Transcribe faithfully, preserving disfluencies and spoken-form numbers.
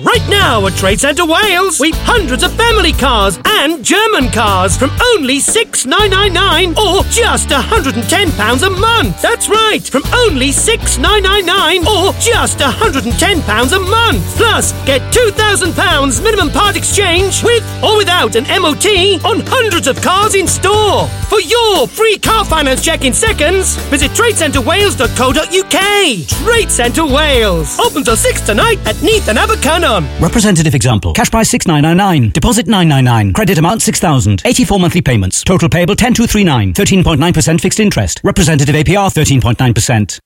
Right now at Trade Centre Wales, we've hundreds of family cars and German cars from only six thousand nine hundred ninety-nine pounds or just one hundred ten pounds a month. That's right, from only six thousand nine hundred ninety-nine pounds or just one hundred ten pounds a month. Plus, get two thousand pounds minimum part exchange with or without an M O T on hundreds of cars in store. For your free car finance check in seconds, visit trade centre wales dot co dot uk. Trade Centre Wales. Open till six tonight at Neath and Abercynon. Representative example. Cash price six thousand nine hundred ninety-nine. Deposit nine hundred ninety-nine. Credit amount six thousand. eighty-four monthly payments. Total payable ten thousand two hundred thirty-nine. thirteen point nine percent fixed interest. Representative A P R thirteen point nine percent.